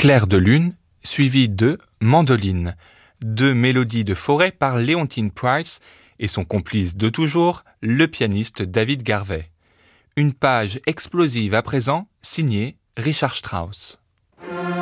Clair de lune, suivi de Mandoline, deux mélodies de forêt par Leontine Price et son complice de toujours, le pianiste David Garvey. Une page explosive à présent, signée Richard Strauss.